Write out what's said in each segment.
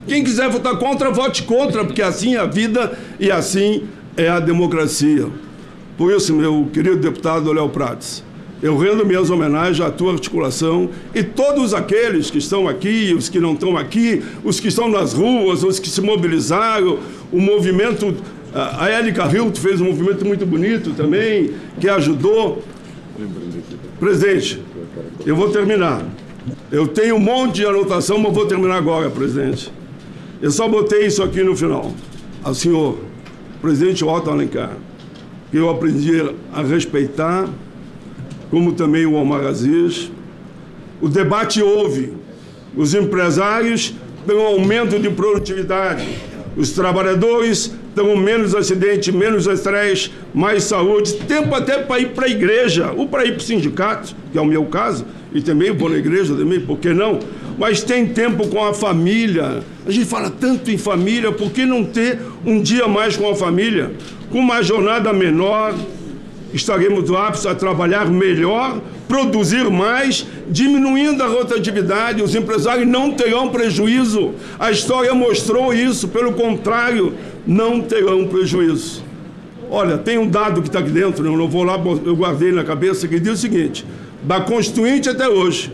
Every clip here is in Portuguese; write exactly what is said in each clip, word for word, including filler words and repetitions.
Quem quiser votar contra, vote contra, porque assim é a vida e assim é a democracia. Por isso, meu querido deputado Léo Prates, eu rendo minhas homenagens à tua articulação e todos aqueles que estão aqui, os que não estão aqui, os que estão nas ruas, os que se mobilizaram, o movimento, a Eli Carrilto fez um movimento muito bonito também, que ajudou. Presidente, eu vou terminar. Eu tenho um monte de anotação, mas vou terminar agora, presidente. Eu só botei isso aqui no final. Ao senhor, presidente Otto Alencar, que eu aprendi a respeitar, como também o Omar Aziz. O debate houve. Os empresários têm um aumento de produtividade. Os trabalhadores têm menos acidente, menos estresse, mais saúde, tempo até para ir para a igreja, ou para ir para o sindicato, que é o meu caso, e também vou na igreja também, por que não? Mas tem tempo com a família. A gente fala tanto em família, por que não ter um dia mais com a família? Com uma jornada menor, estaremos aptos a trabalhar melhor, produzir mais, diminuindo a rotatividade, os empresários não terão prejuízo. A história mostrou isso, pelo contrário, não terão prejuízo. Olha, tem um dado que está aqui dentro, eu não vou lá, eu guardei na cabeça, que diz o seguinte: da Constituinte até hoje,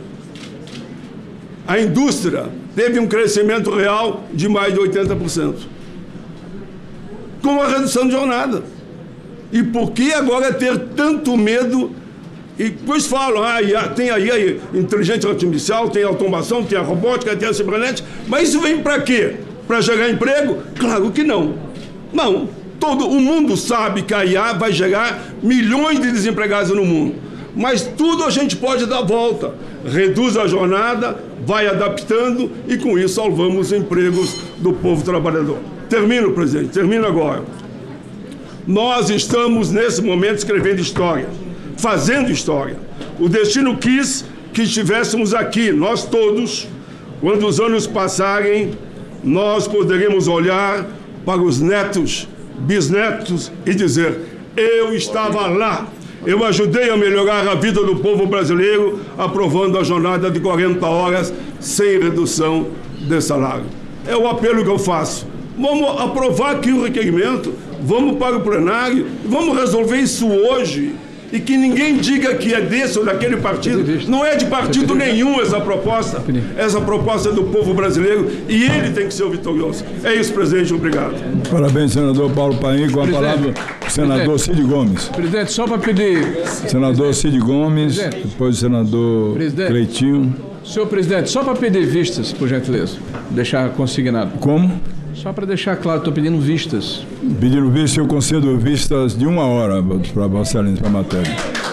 a indústria teve um crescimento real de mais de oitenta por cento, com a redução de jornada. E por que agora ter tanto medo? E depois falam, ah, tem aí a inteligência artificial, tem a automação, tem a robótica, tem a cibernética, mas isso vem para quê? Para gerar emprego? Claro que não. Não. Todo o mundo sabe que a I A vai gerar milhões de desempregados no mundo. Mas tudo a gente pode dar volta. Reduz a jornada, vai adaptando e com isso salvamos os empregos do povo trabalhador. Termino, presidente, termino agora. Nós estamos, nesse momento, escrevendo história, fazendo história. O destino quis que estivéssemos aqui, nós todos. Quando os anos passarem, nós poderemos olhar para os netos, bisnetos e dizer: eu estava lá, eu ajudei a melhorar a vida do povo brasileiro, aprovando a jornada de quarenta horas sem redução de salário. É o apelo que eu faço. Vamos aprovar aqui o requerimento, vamos para o plenário, vamos resolver isso hoje. E que ninguém diga que é desse ou daquele partido. Não é de partido nenhum essa proposta. Essa proposta é do povo brasileiro e ele tem que ser o vitorioso. É isso, presidente. Obrigado. Parabéns, senador Paulo Paim. Com a palavra, o senador Cid Gomes. Presidente, só para pedir... Senador Cid Gomes, depois o senador Cleitinho. Senhor presidente, só para pedir vistas, por gentileza. Deixar consignado. Como? Só para deixar claro, estou pedindo vistas. Pedindo vistas, eu concedo vistas de uma hora para Vossa Excelência, para a matéria.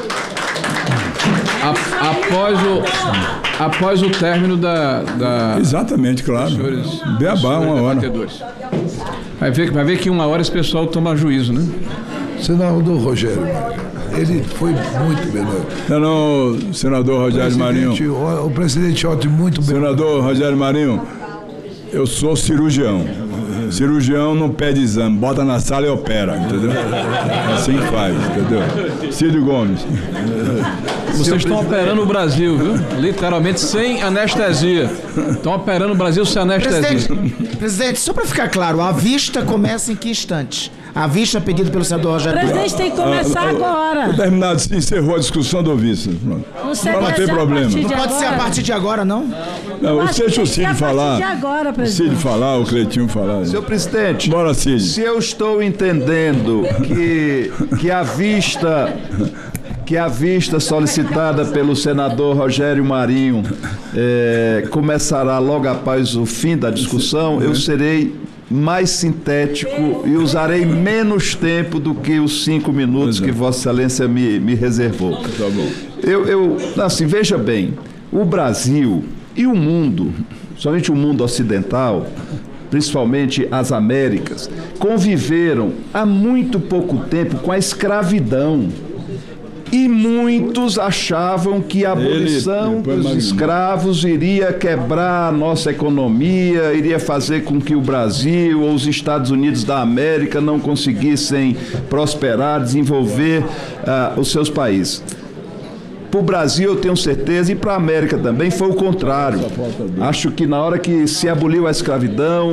A, após, o, após o término da... da Exatamente, claro. Beabá, uma hora. Vai ver, vai ver que em uma hora esse pessoal toma juízo, né? Senador Rogério, ele foi muito melhor. Não, não, senador Rogério Marinho. O, o presidente Otto, muito bem. Senador Rogério Marinho, eu sou cirurgião. Cirurgião não pede exame, bota na sala e opera, entendeu? Assim faz, entendeu? Cid Gomes. Vocês estão operando o Brasil, viu? Literalmente sem anestesia. Estão operando o Brasil sem anestesia. Presidente, presidente, só para ficar claro, a vista começa em que instante? A vista pedido pelo senador Rogério. O presidente tem que começar ah, agora. Vou terminar, encerrou a discussão do vista. Não, não tem problema. Não pode ser a partir de agora, não? Não, não deixa o Cid falar. Agora, o Cid falar, o Cleitinho falar. Senhor presidente, bora, Cid. Se eu estou entendendo que, que a vista... que a vista solicitada pelo senador Rogério Marinho é, começará logo após o fim da discussão, eu serei mais sintético e usarei menos tempo do que os cinco minutos que Vossa Excelência me, me reservou. Tá bom. Eu, eu, assim, veja bem, o Brasil e o mundo, somente o mundo ocidental, principalmente as Américas, conviveram há muito pouco tempo com a escravidão. E muitos achavam que a abolição Ele, dos escravos iria quebrar a nossa economia, iria fazer com que o Brasil ou os Estados Unidos da América não conseguissem prosperar, desenvolver uh, os seus países. Para o Brasil, eu tenho certeza, e para a América também, foi o contrário. Acho que na hora que se aboliu a escravidão,